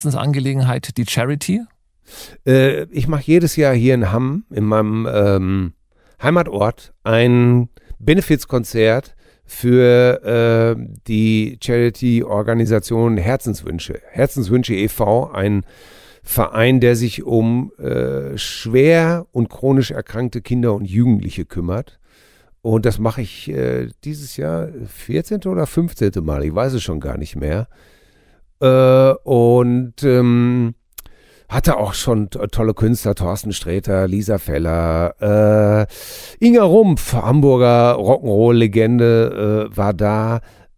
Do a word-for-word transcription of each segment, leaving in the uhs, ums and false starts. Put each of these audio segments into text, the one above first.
Angelegenheit, die Charity? Äh, ich mache jedes Jahr hier in Hamm, in meinem ähm, Heimatort, ein Benefizkonzert für äh, die Charity-Organisation Herzenswünsche. Herzenswünsche e V, ein Verein, der sich um äh, schwer und chronisch erkrankte Kinder und Jugendliche kümmert. Und das mache ich äh, dieses Jahr vierzehnte oder fünfzehnte Mal, ich weiß es schon gar nicht mehr. Äh, und ähm, hatte auch schon tolle Künstler, Thorsten Sträter, Lisa Feller, äh, Inga Rumpf, Hamburger Rock'n'Roll-Legende, äh, war da.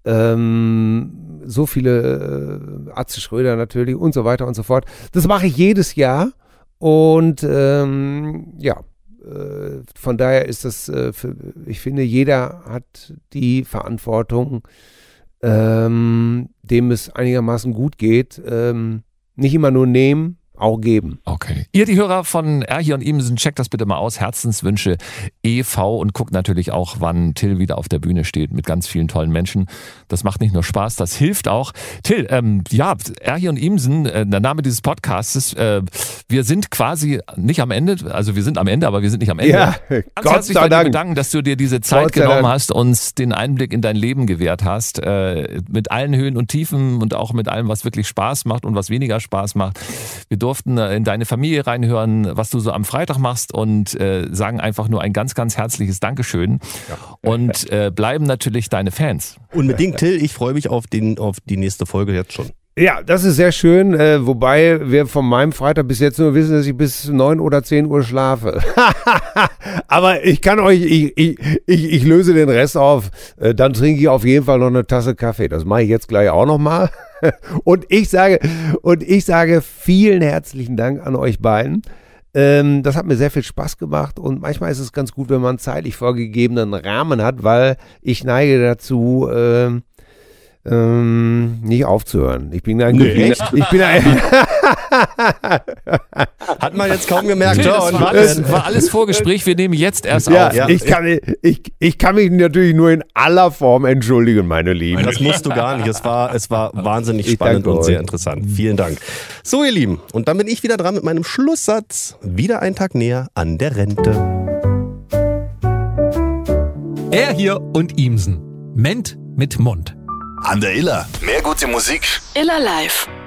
Ähm, so viele, äh, Atze Schröder natürlich und so weiter und so fort. Das mache ich jedes Jahr und ähm, ja, äh, von daher ist das, äh, für, ich finde, jeder hat die Verantwortung, ähm, dem es einigermaßen gut geht, ähm, nicht immer nur nehmen, auch geben. Okay. Ihr, die Hörer von Erhi und Imensen, checkt das bitte mal aus. Herzenswünsche e V und guckt natürlich auch, wann Till wieder auf der Bühne steht mit ganz vielen tollen Menschen. Das macht nicht nur Spaß, das hilft auch. Till, ähm, ja, Erhi und Imensen, äh, der Name dieses Podcasts, äh, wir sind quasi nicht am Ende, also wir sind am Ende, aber wir sind nicht am Ende. Ja, ganz Gott herzlich sei bei dir Dank. bedanken, dass du dir diese Zeit Gott sei genommen Dank. hast, uns den Einblick in dein Leben gewährt hast, äh, mit allen Höhen und Tiefen und auch mit allem, was wirklich Spaß macht und was weniger Spaß macht. Wir durften äh, in deine Familie reinhören, was du so am Freitag machst und äh, sagen einfach nur ein ganz, ganz herzliches Dankeschön ja. und äh, bleiben natürlich deine Fans. Unbedingt, Till, ich freue mich auf, den, auf die nächste Folge jetzt schon. Ja, das ist sehr schön, äh, wobei wir von meinem Freitag bis jetzt nur wissen, dass ich bis neun oder zehn Uhr schlafe. Aber ich kann euch, ich, ich, ich, ich löse den Rest auf, äh, dann trinke ich auf jeden Fall noch eine Tasse Kaffee. Das mache ich jetzt gleich auch nochmal. Und ich sage, und ich sage vielen herzlichen Dank an euch beiden. Ähm, das hat mir sehr viel Spaß gemacht und manchmal ist es ganz gut, wenn man einen zeitlich vorgegebenen Rahmen hat, weil ich neige dazu, ähm, Ähm, nicht aufzuhören. Ich bin ein nee, echt? Ich bin ein Hat man jetzt kaum gemerkt. Nee, das war alles, war alles Vorgespräch, wir nehmen jetzt erst ja, auf. Ja, ich, kann, ich, ich kann mich natürlich nur in aller Form entschuldigen, meine Lieben. Das musst du gar nicht. Es war, es war wahnsinnig Ich spannend danke und sehr euch. interessant. Vielen Dank. So, ihr Lieben, und dann bin ich wieder dran mit meinem Schlusssatz. Wieder ein Tag näher an der Rente. Er hier und Imensen. Ment mit Mund. An der Iller. Mehr gute Musik. Iller Live.